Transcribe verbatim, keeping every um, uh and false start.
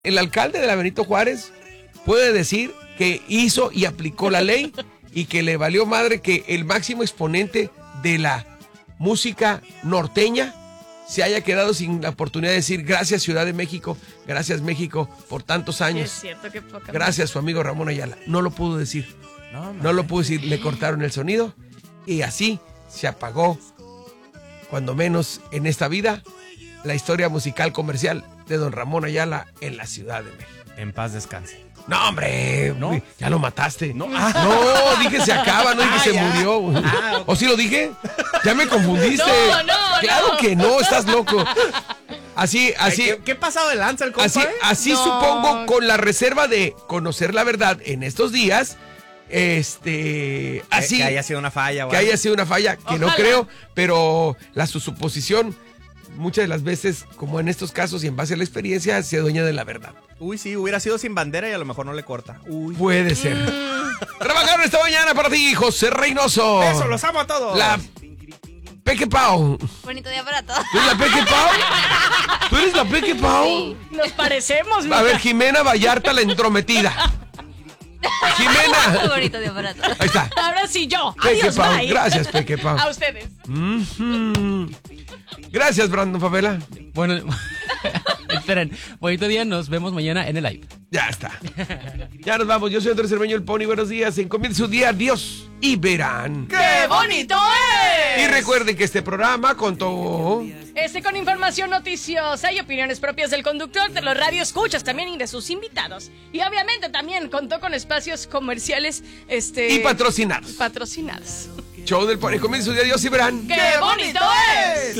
El alcalde de la Benito Juárez puede decir que hizo y aplicó la ley y que le valió madre que el máximo exponente de la música norteña se haya quedado sin la oportunidad de decir gracias Ciudad de México, gracias México por tantos años. Es cierto que poca gracias su amigo Ramón Ayala. No lo pudo decir. No, no lo pudo decir. Le cortaron el sonido y así se apagó, cuando menos en esta vida, la historia musical comercial de don Ramón Ayala en la Ciudad de México. En paz descanse. No, hombre, ¿No? uy, ya lo mataste. No, ah. no dije se acaba, no dije ah, se ya. murió. Ah, okay. ¿O sí lo dije? Ya me confundiste. No, no, claro no. que no, estás loco. Así, así. ¿Qué, qué pasado de lanza el compa? Así, así No. supongo, con la reserva de conocer la verdad en estos días. Este, así. Que, que haya sido una falla. Que haya sido una falla, que Ojalá. no creo, pero la su suposición, muchas de las veces, como en estos casos y en base a la experiencia, se dueña de la verdad. Uy, sí, hubiera sido sin bandera y a lo mejor no le corta. Uy. Puede ser. Trabajaron esta mañana para ti, José Reynoso. Eso, los amo a todos. La Peque Pau. Bonito día para todos. ¿Tú eres la Peque Pau? ¿Tú eres la Peque Pau? Nos parecemos, A ver, mija. Jimena Vallarta, la entrometida. Jimena. Bonito día para todos. Ahí está. Ahora sí yo. Peque Adiós, Pau. bye. Gracias, Peque Pau. A ustedes. Mm-hmm. Gracias, Brandon Favela. Bueno, esperen. Bonito día, nos vemos mañana en el live. Ya está. Ya nos vamos. Yo soy Andrés Cermeño, el Pony. Buenos días. Encomienden su día a Dios y verán. ¡Qué bonito es! Y recuerden que este programa contó... Este con información noticiosa y opiniones propias del conductor, de los radioescuchas también y de sus invitados. Y obviamente también contó con espacios comerciales este Y patrocinados. patrocinados. Show del Pony. Encomienden su día a Dios y verán. ¡Qué bonito es!